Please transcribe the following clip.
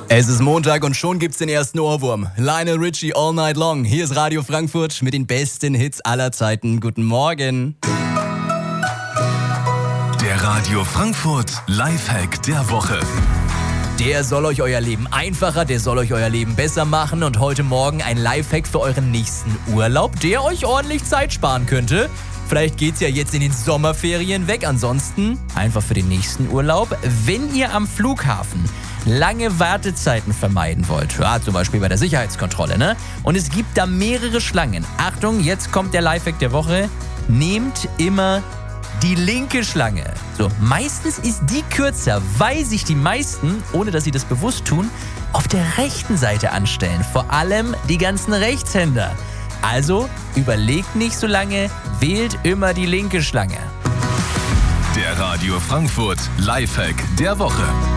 Es ist Montag und schon gibt's den ersten Ohrwurm. Lionel Richie All Night Long. Hier ist Radio Frankfurt mit den besten Hits aller Zeiten. Guten Morgen. Der Radio Frankfurt Lifehack der Woche. Der soll euch euer Leben einfacher, der soll euch euer Leben besser machen. Und heute Morgen ein Lifehack für euren nächsten Urlaub, der euch ordentlich Zeit sparen könnte. Vielleicht geht's ja jetzt in den Sommerferien weg. Ansonsten einfach für den nächsten Urlaub. Wenn ihr am Flughafen lange Wartezeiten vermeiden wollt, ja, zum Beispiel bei der Sicherheitskontrolle, ne? Und es gibt da mehrere Schlangen. Achtung, jetzt kommt der Lifehack der Woche. Nehmt immer die linke Schlange. So, meistens ist die kürzer, weil sich die meisten, ohne dass sie das bewusst tun, auf der rechten Seite anstellen. Vor allem die ganzen Rechtshänder. Also überlegt nicht so lange, wählt immer die linke Schlange. Der Radio Frankfurt Lifehack der Woche.